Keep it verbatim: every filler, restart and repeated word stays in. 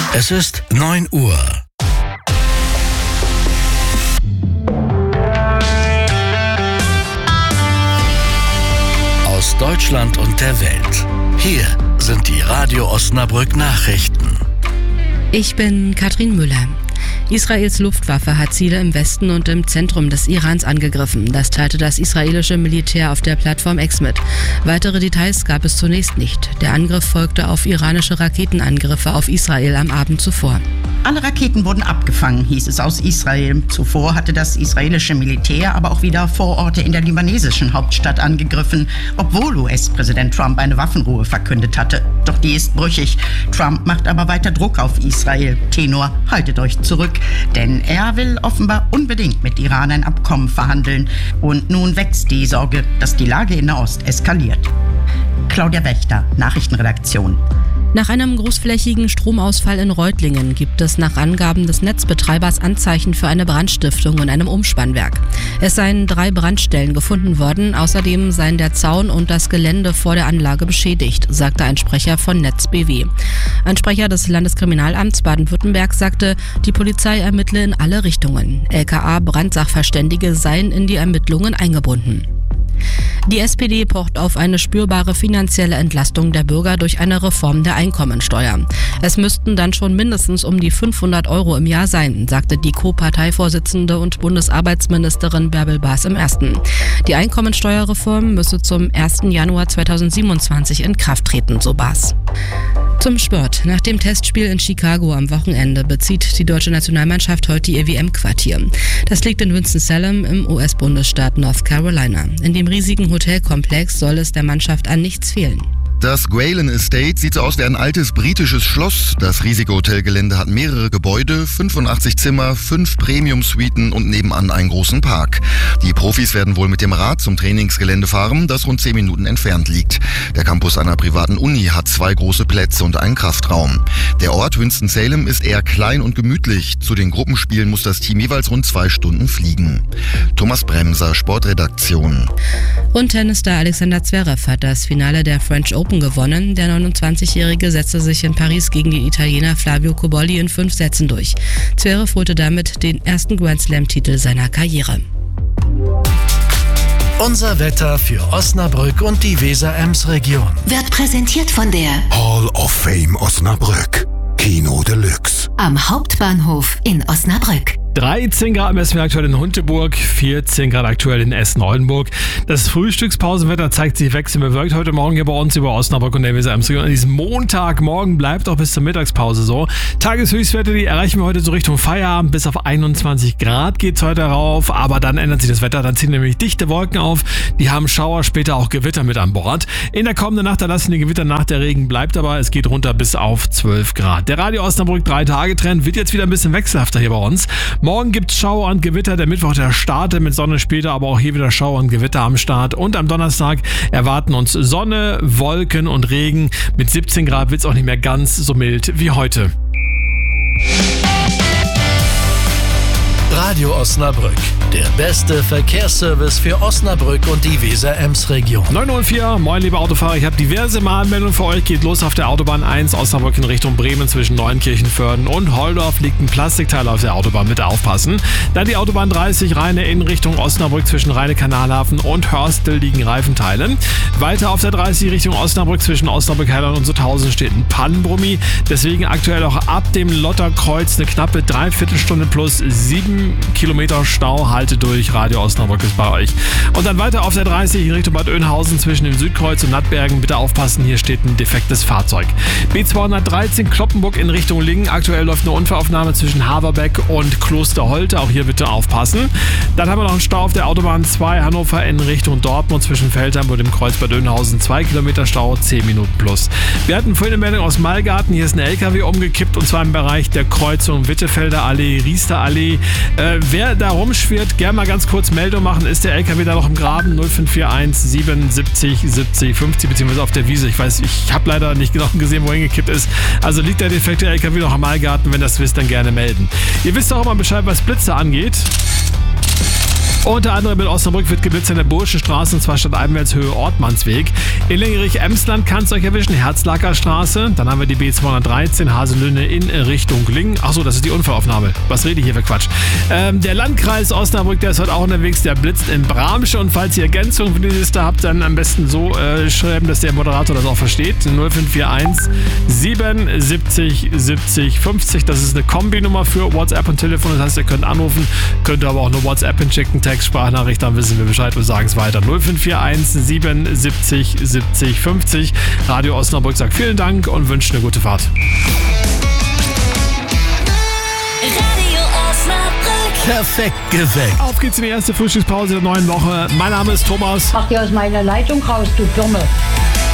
Es ist neun Uhr. Aus Deutschland und der Welt. Hier sind die Radio Osnabrück Nachrichten. Ich bin Katrin Müller. Israels Luftwaffe hat Ziele im Westen und im Zentrum des Irans angegriffen. Das teilte das israelische Militär auf der Plattform X mit. Weitere Details gab es zunächst nicht. Der Angriff folgte auf iranische Raketenangriffe auf Israel am Abend zuvor. Alle Raketen wurden abgefangen, hieß es aus Israel. Zuvor hatte das israelische Militär aber auch wieder Vororte in der libanesischen Hauptstadt angegriffen, obwohl U S-Präsident Trump eine Waffenruhe verkündet hatte. Doch die ist brüchig. Trump macht aber weiter Druck auf Israel. Tenor, haltet euch zurück, denn er will offenbar unbedingt mit Iran ein Abkommen verhandeln. Und nun wächst die Sorge, dass die Lage in Nahost eskaliert. Claudia Wächter, Nachrichtenredaktion. Nach einem großflächigen Stromausfall in Reutlingen gibt es nach Angaben des Netzbetreibers Anzeichen für eine Brandstiftung in einem Umspannwerk. Es seien drei Brandstellen gefunden worden, außerdem seien der Zaun und das Gelände vor der Anlage beschädigt, sagte ein Sprecher von Netz B W. Ein Sprecher des Landeskriminalamts Baden-Württemberg sagte, die Polizei ermittle in alle Richtungen. L K A-Brandsachverständige seien in die Ermittlungen eingebunden. Die S P D pocht auf eine spürbare finanzielle Entlastung der Bürger durch eine Reform der Einkommensteuer. Es müssten dann schon mindestens um die fünfhundert Euro im Jahr sein, sagte die Co-Parteivorsitzende und Bundesarbeitsministerin Bärbel Baas im Ersten. Die Einkommensteuerreform müsse zum ersten Januar zweitausendsiebenundzwanzig in Kraft treten, so Baas. Zum Sport. Nach dem Testspiel in Chicago am Wochenende bezieht die deutsche Nationalmannschaft heute ihr W M-Quartier. Das liegt in Winston-Salem im U S-Bundesstaat North Carolina. In dem riesigen Hotelkomplex soll es der Mannschaft an nichts fehlen. Das Gwalen Estate sieht so aus wie ein altes britisches Schloss. Das riesige Hotelgelände hat mehrere Gebäude, fünfundachtzig Zimmer, fünf Premium-Suiten und nebenan einen großen Park. Die Profis werden wohl mit dem Rad zum Trainingsgelände fahren, das rund zehn Minuten entfernt liegt. Der Campus einer privaten Uni hat zwei große Plätze und einen Kraftraum. Der Ort Winston-Salem ist eher klein und gemütlich. Zu den Gruppenspielen muss das Team jeweils rund zwei Stunden fliegen. Thomas Bremser, Sportredaktion. Und Tennisstar Alexander Zverev hat das Finale der French Open gewonnen. Der neunundzwanzigjährige setzte sich in Paris gegen den Italiener Flavio Cobolli in fünf Sätzen durch. Zverev holte damit den ersten Grand Slam-Titel seiner Karriere. Unser Wetter für Osnabrück und die Weser-Ems-Region Wird präsentiert von der Hall of Fame Osnabrück. Kino Deluxe. Am Hauptbahnhof in Osnabrück. dreizehn Grad messen wir aktuell in Hunteburg, vierzehn Grad aktuell in Essen-Oldenburg. Das Frühstückspausenwetter zeigt sich wechselbewölkt heute Morgen hier bei uns über Osnabrück und der Weser-Ems-Region. An diesem Montagmorgen bleibt auch bis zur Mittagspause so. Tageshöchstwerte, die erreichen wir heute so Richtung Feierabend. Bis auf einundzwanzig Grad geht es heute rauf, aber dann ändert sich das Wetter. Dann ziehen nämlich dichte Wolken auf. Die haben Schauer, später auch Gewitter mit an Bord. In der kommenden Nacht, da lassen die Gewitter nach, der Regen bleibt aber. Es geht runter bis auf zwölf Grad. Der Radio Osnabrück drei Tage Trend wird jetzt wieder ein bisschen wechselhafter hier bei uns. Morgen gibt's Schauer und Gewitter, der Mittwoch der startet mit Sonne später, aber auch hier wieder Schauer und Gewitter am Start. Und am Donnerstag erwarten uns Sonne, Wolken und Regen. Mit siebzehn Grad wird's auch nicht mehr ganz so mild wie heute. Radio Osnabrück, der beste Verkehrsservice für Osnabrück und die Weser-Ems-Region. neun null vier, moin liebe Autofahrer, ich habe diverse Mahnmeldungen für euch. Geht los auf der Autobahn eins Osnabrück in Richtung Bremen zwischen Neunkirchen-Vörden und Holdorf liegt ein Plastikteil auf der Autobahn, bitte aufpassen. Dann die Autobahn dreißig Rheine in Richtung Osnabrück zwischen Rheine-Kanalhafen und Hörstel liegen Reifenteile. Weiter auf der dreißig Richtung Osnabrück zwischen Osnabrück-Hellern und Sutthausen steht ein Pannenbrummi. Deswegen aktuell auch ab dem Lotterkreuz eine knappe Dreiviertelstunde plus sieben Kilometer Stau. Halte durch, Radio Osnabrück ist bei euch. Und dann weiter auf der dreißig in Richtung Bad Oeynhausen zwischen dem Südkreuz und Nattbergen. Bitte aufpassen, hier steht ein defektes Fahrzeug. B zweihundertdreizehn Kloppenburg in Richtung Lingen. Aktuell läuft eine Unfallaufnahme zwischen Haverbeck und Klosterholte. Auch hier bitte aufpassen. Dann haben wir noch einen Stau auf der Autobahn zwei Hannover in Richtung Dortmund zwischen Feldheim und dem Kreuz Bad Oeynhausen. zwei Kilometer Stau, zehn Minuten plus. Wir hatten vorhin eine Meldung aus Malgarten. Hier ist ein L K W umgekippt und zwar im Bereich der Kreuzung Wittefelder Allee, Riester Allee. Äh, wer da rumschwirrt, gerne mal ganz kurz Meldung machen. Ist der L K W da noch im Graben? null fünf vier eins siebenundsiebzig siebzig fünfzig beziehungsweise auf der Wiese. Ich weiß, ich habe leider nicht genau gesehen, wohin gekippt ist. Also liegt der defekte L K W noch am Malgarten. Wenn das wisst, dann gerne melden. Ihr wisst auch immer Bescheid, was Blitze angeht. Unter anderem in Osnabrück wird geblitzt an der Burschenstraße, und zwar stadteinwärts Höhe Ortmannsweg. In Lengerich-Emsland kann es euch erwischen, Herzlakerstraße. Dann haben wir die B zweihundertdreizehn Haselünne in Richtung Lingen. Achso, das ist die Unfallaufnahme. Was rede ich hier für Quatsch? Ähm, der Landkreis Osnabrück, der ist heute auch unterwegs, der blitzt in Bramsche. Und falls ihr Ergänzungen für die Liste habt, dann am besten so äh, schreiben, dass der Moderator das auch versteht. null fünf vier eins siebenundsiebzig siebzig fünfzig. Das ist eine Kombinummer für WhatsApp und Telefon. Das heißt, ihr könnt anrufen, könnt aber auch eine WhatsApp hinschicken, Text, Sprachnachricht, dann wissen wir Bescheid und sagen es weiter. null fünf vier eins siebenundsiebzig siebzig fünfzig. Radio Osnabrück sagt vielen Dank und wünscht eine gute Fahrt. Radio Osnabrück. Perfekt geweckt. Auf geht's in die erste Frühstückspause der neuen Woche. Mein Name ist Thomas. Mach dir aus meiner Leitung raus, du Dumme.